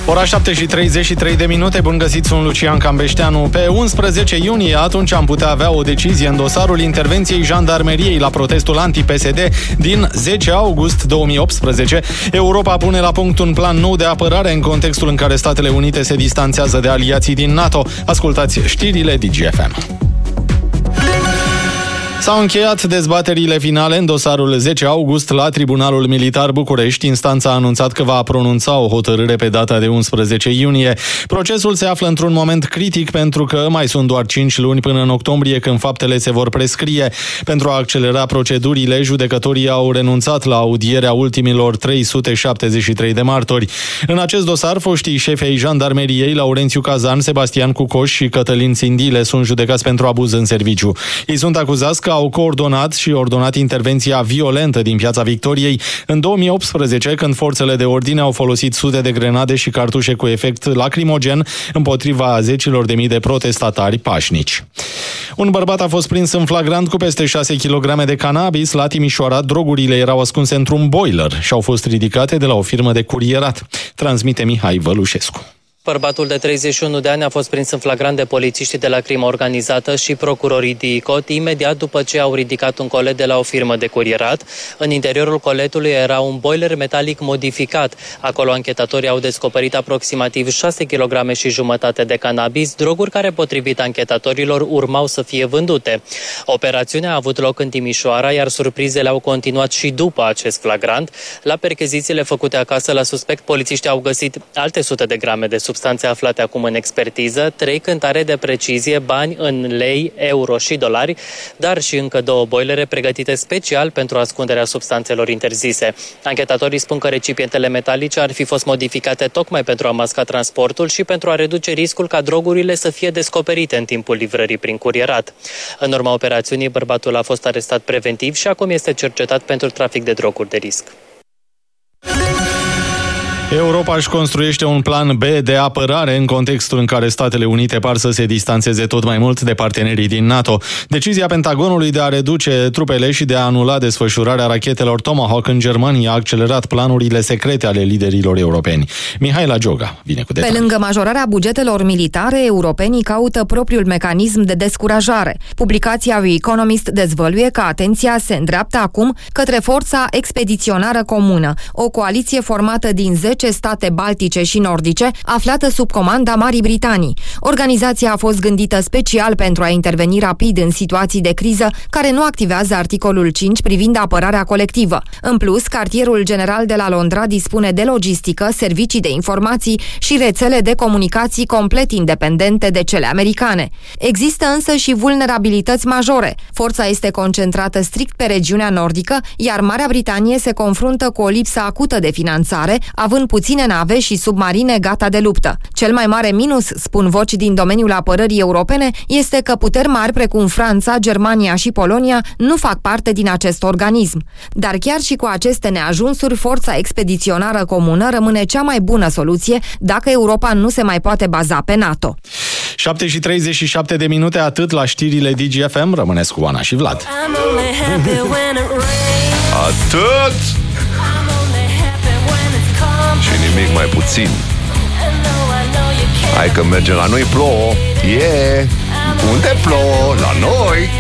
Ora 7:33 de minute, bun găsit, sunt Lucian Cambeșteanu. Pe 11 iunie, atunci am putea avea o decizie în dosarul intervenției jandarmeriei la protestul anti-PSD din 10 august 2018. Europa pune la punct un plan nou de apărare în contextul în care Statele Unite se distanțează de aliații din NATO. Ascultați știrile DGFM. S-au încheiat dezbaterile finale în dosarul 10 august la Tribunalul Militar București. Instanța a anunțat că va pronunța o hotărâre pe data de 11 iunie. Procesul se află într-un moment critic pentru că mai sunt doar 5 luni până în octombrie, când faptele se vor prescrie. Pentru a accelera procedurile, judecătorii au renunțat la audierea ultimilor 373 de martori. În acest dosar, foștii șefi ai jandarmeriei, Laurențiu Cazan, Sebastian Cucoș și Cătălin Sindile, sunt judecați pentru abuz în serviciu. Ei sunt acuzați că au coordonat și ordonat intervenția violentă din Piața Victoriei în 2018, când forțele de ordine au folosit sute de grenade și cartușe cu efect lacrimogen împotriva zecilor de mii de protestatari pașnici. Un bărbat a fost prins în flagrant cu peste 6 kg de cannabis la Timișoara. Drogurile erau ascunse într-un boiler și au fost ridicate de la o firmă de curierat. Transmite Mihai Vălușescu. Bărbatul de 31 de ani a fost prins în flagrant de polițiștii de la crimă organizată și procurorii DICOT imediat după ce au ridicat un colet de la o firmă de curierat. În interiorul coletului era un boiler metalic modificat. Acolo anchetatorii au descoperit aproximativ 6 kg și jumătate de cannabis, droguri care, potrivit anchetatorilor, urmau să fie vândute. Operațiunea a avut loc în Timișoara, iar surprizele au continuat și după acest flagrant. La perchezițiile făcute acasă la suspect, polițiștii au găsit alte sute de grame de substanțe aflate acum în expertiză, 3 cântare de precizie, bani în lei, euro și dolari, dar și încă 2 boilere pregătite special pentru ascunderea substanțelor interzise. Anchetatorii spun că recipientele metalice ar fi fost modificate tocmai pentru a masca transportul și pentru a reduce riscul ca drogurile să fie descoperite în timpul livrării prin curierat. În urma operațiunii, bărbatul a fost arestat preventiv și acum este cercetat pentru trafic de droguri de risc. Europa își construiește un plan B de apărare în contextul în care Statele Unite par să se distanțeze tot mai mult de partenerii din NATO. Decizia Pentagonului de a reduce trupele și de a anula desfășurarea rachetelor Tomahawk în Germania a accelerat planurile secrete ale liderilor europeni. Mihaela Gioga vine cu detalii. Pe lângă majorarea bugetelor militare, europenii caută propriul mecanism de descurajare. Publicația The Economist dezvăluie că atenția se îndreaptă acum către Forța Expediționară Comună, o coaliție formată din 10 state baltice și nordice, aflată sub comanda Marii Britanii. Organizația a fost gândită special pentru a interveni rapid în situații de criză care nu activează articolul 5 privind apărarea colectivă. În plus, cartierul general de la Londra dispune de logistică, servicii de informații și rețele de comunicații complet independente de cele americane. Există însă și vulnerabilități majore. Forța este concentrată strict pe regiunea nordică, iar Marea Britanie se confruntă cu o lipsă acută de finanțare, având puține nave și submarine gata de luptă. Cel mai mare minus, spun voci din domeniul apărării europene, este că puteri mari precum Franța, Germania și Polonia nu fac parte din acest organism. Dar chiar și cu aceste neajunsuri, Forța Expediționară Comună rămâne cea mai bună soluție dacă Europa nu se mai poate baza pe NATO. 7:37 de minute, atât la știrile DGFM. Rămâneți cu Ana și Vlad. Atât! Și nimic mai puțin. Hai că mergem la noi, plouă. Unde plouă? La noi.